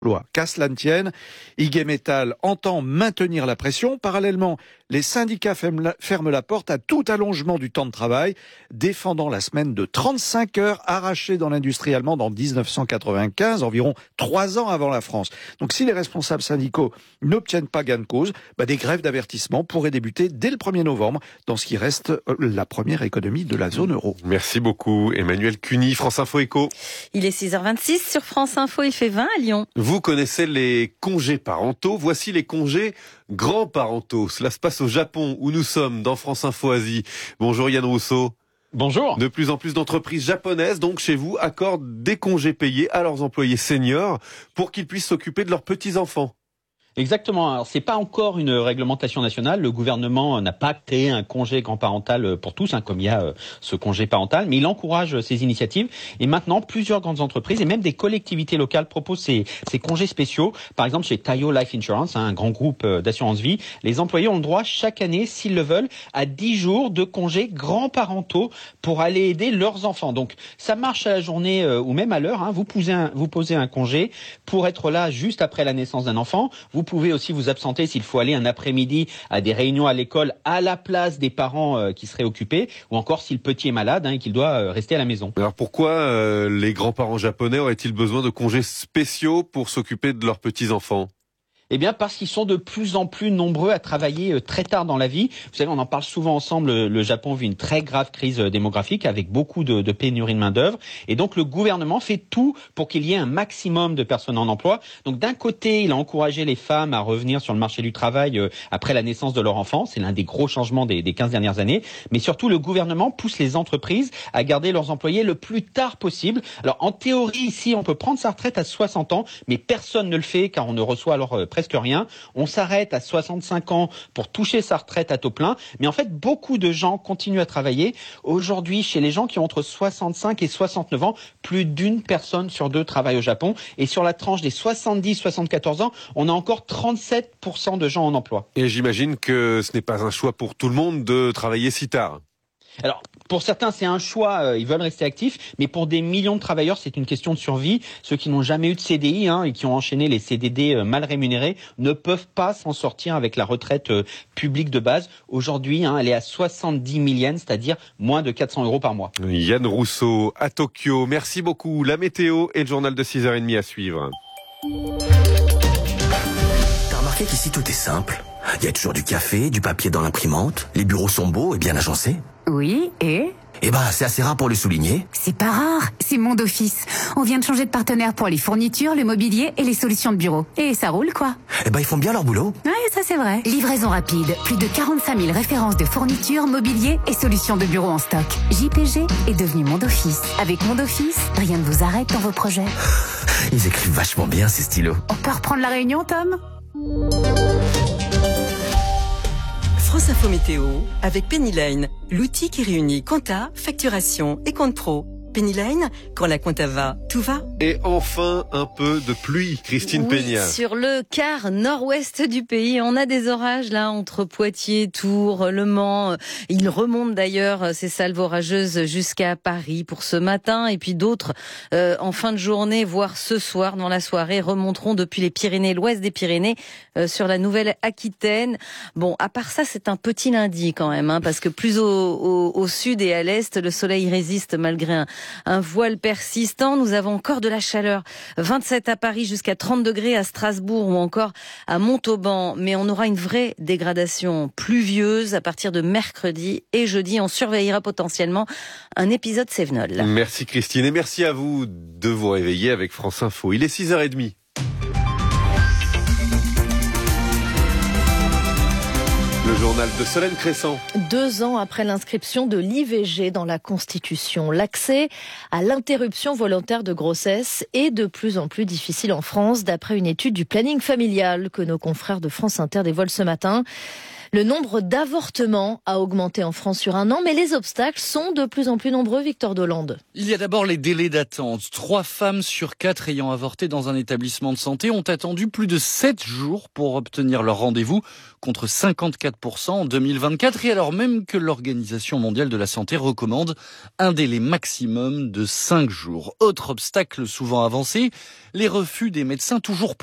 Qu'à cela ne tienne, IG Metall entend maintenir la pression. Parallèlement, les syndicats ferment la porte à tout allongement du temps de travail, défendant la semaine de 35 heures arrachée dans l'industrie allemande en 1995, environ 3 ans avant la France. Donc si les responsables syndicaux n'obtiennent pas gain de cause, des grèves d'avertissement pourraient débuter dès le 1er novembre dans ce qui reste la première économie de la zone euro. Merci beaucoup Emmanuel Cuny, France Info Éco. Il est 6h26 sur France Info, il fait 20 à Lyon. Vous connaissez les congés parentaux, voici les congés grands-parentaux. Cela se passe au Japon où nous sommes dans France Info Asie. Bonjour Yann Rousseau. Bonjour. De plus en plus d'entreprises japonaises, donc chez vous, accordent des congés payés à leurs employés seniors pour qu'ils puissent s'occuper de leurs petits-enfants. Exactement. Alors, c'est pas encore une réglementation nationale. Le gouvernement n'a pas créé un congé grand-parental pour tous, comme il y a ce congé parental, mais il encourage ces initiatives. Et maintenant, plusieurs grandes entreprises et même des collectivités locales proposent ces congés spéciaux. Par exemple, chez Taiyo Life Insurance, un grand groupe d'assurance vie, les employés ont le droit chaque année, s'ils le veulent, à 10 jours de congés grands-parentaux pour aller aider leurs enfants. Donc, ça marche à la journée ou même à l'heure. Vous posez un congé pour être là juste après la naissance d'un enfant. Vous pouvez aussi vous absenter s'il faut aller un après-midi à des réunions à l'école à la place des parents qui seraient occupés, ou encore si le petit est malade et qu'il doit rester à la maison. Alors pourquoi les grands-parents japonais auraient-ils besoin de congés spéciaux pour s'occuper de leurs petits-enfants ? Eh bien, parce qu'ils sont de plus en plus nombreux à travailler très tard dans la vie. Vous savez, on en parle souvent ensemble. Le Japon vit une très grave crise démographique avec beaucoup de pénurie de main-d'œuvre. Et donc, le gouvernement fait tout pour qu'il y ait un maximum de personnes en emploi. Donc, d'un côté, il a encouragé les femmes à revenir sur le marché du travail après la naissance de leur enfant. C'est l'un des gros changements des 15 dernières années. Mais surtout, le gouvernement pousse les entreprises à garder leurs employés le plus tard possible. Alors, en théorie, ici, on peut prendre sa retraite à 60 ans, mais personne ne le fait car on ne reçoit alors presque rien. On s'arrête à 65 ans pour toucher sa retraite à taux plein. Mais en fait, beaucoup de gens continuent à travailler. Aujourd'hui, chez les gens qui ont entre 65 et 69 ans, plus d'une personne sur deux travaille au Japon. Et sur la tranche des 70-74 ans, on a encore 37% de gens en emploi. Et j'imagine que ce n'est pas un choix pour tout le monde de travailler si tard. Alors, pour certains, c'est un choix, ils veulent rester actifs, mais pour des millions de travailleurs, c'est une question de survie. Ceux qui n'ont jamais eu de CDI et qui ont enchaîné les CDD mal rémunérés ne peuvent pas s'en sortir avec la retraite publique de base. Aujourd'hui, elle est à 70 000 yens, c'est-à-dire moins de 400 € par mois. Yann Rousseau à Tokyo, merci beaucoup. La météo et le journal de 6h30 à suivre. T'as remarqué qu'ici tout est simple ? Il y a toujours du café, du papier dans l'imprimante, les bureaux sont beaux et bien agencés. Oui, et c'est assez rare pour le souligner. c'est pas rare, c'est Monde Office. On vient de changer de partenaire pour les fournitures, le mobilier et les solutions de bureau. Et ça roule, quoi. Ils font bien leur boulot. Ouais, ça c'est vrai. Livraison rapide, plus de 45 000 références de fournitures, mobilier et solutions de bureau en stock. JPG est devenu Monde Office. Avec Monde Office, rien ne vous arrête dans vos projets. Ils écrivent vachement bien ces stylos. On peut reprendre la réunion, Tom ? France Info Météo avec Penny Lane, l'outil qui réunit compta, facturation et compte pro. Penny Lane, quand la compta va, tout va. Et enfin, un peu de pluie, Christine Peña. Sur le quart nord-ouest du pays, on a des orages là entre Poitiers, Tours, Le Mans. Il remonte d'ailleurs ces salves orageuses jusqu'à Paris pour ce matin. Et puis d'autres en fin de journée, voire ce soir dans la soirée, remonteront depuis les Pyrénées, l'ouest des Pyrénées, sur la Nouvelle-Aquitaine. Bon, à part ça, c'est un petit lundi quand même, parce que plus au sud et à l'est, le soleil résiste malgré un voile persistant. Nous avons encore de la chaleur. 27 à Paris, jusqu'à 30 degrés à Strasbourg ou encore à Montauban. Mais on aura une vraie dégradation pluvieuse à partir de mercredi et jeudi. On surveillera potentiellement un épisode Cévenol. Merci Christine et merci à vous de vous réveiller avec France Info. Il est 6h30. Le journal de Solène Crescent. 2 ans après l'inscription de l'IVG dans la Constitution, l'accès à l'interruption volontaire de grossesse est de plus en plus difficile en France, d'après une étude du planning familial que nos confrères de France Inter dévoilent ce matin. Le nombre d'avortements a augmenté en France sur un an, mais les obstacles sont de plus en plus nombreux, Victor Dolande. Il y a d'abord les délais d'attente. 3 femmes sur 4 ayant avorté dans un établissement de santé ont attendu plus de 7 jours pour obtenir leur rendez-vous, contre 54% en 2024, et alors même que l'Organisation mondiale de la santé recommande un délai maximum de 5 jours. Autre obstacle souvent avancé, les refus des médecins toujours